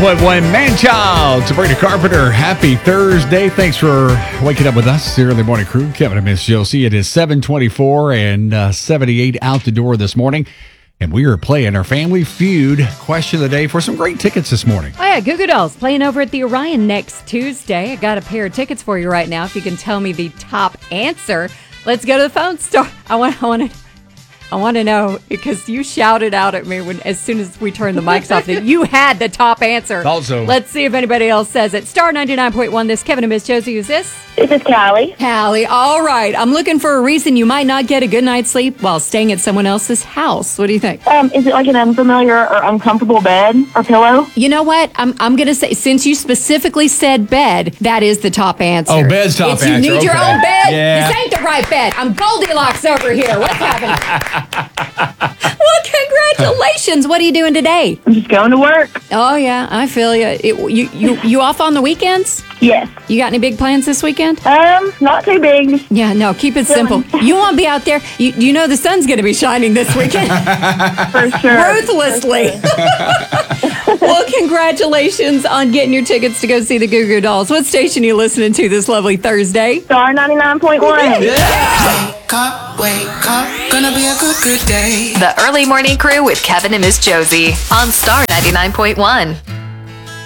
One Man-Child, Sabrina Carpenter. Happy Thursday. Thanks for waking up with us, the early morning crew. Kevin and Miss Josie. It is 7:24 and 78 out the door this morning. And we are playing our Family Feud question of the day for some great tickets this morning. Oh, yeah, Goo Goo Dolls playing over at the Orion next Tuesday. I got a pair of tickets for you right now. If you can tell me the top answer, let's go to the phone store. I want to know, because you shouted out at me as soon as we turned the mics off that you had the top answer. Also, let's see if anybody else says it. Star 99.1, this Kevin and Miss Josie. Who's this? This is Callie. Callie, all right. I'm looking for a reason you might not get a good night's sleep while staying at someone else's house. What do you think? Is it like an unfamiliar or uncomfortable bed or pillow? You know what? I'm going to say, since you specifically said bed, that is the top answer. Oh, bed's top answer. You need your own bed. Yeah. This ain't the right bed. I'm Goldilocks over here. What's happening? Well, congratulations. What are you doing today? I'm just going to work. Oh, yeah. I feel you. You off on the weekends? Yes. You got any big plans this weekend? Not too big. Yeah, no, keep it simple. You want to be out there. You know the sun's going to be shining this weekend. For sure. Ruthlessly. Well, congratulations on getting your tickets to go see the Goo Goo Dolls. What station are you listening to this lovely Thursday? Star 99.1. Yeah. Wake up, gonna be a good day. The Early Morning Crew with Kevin and Miss Josie on Star 99.1.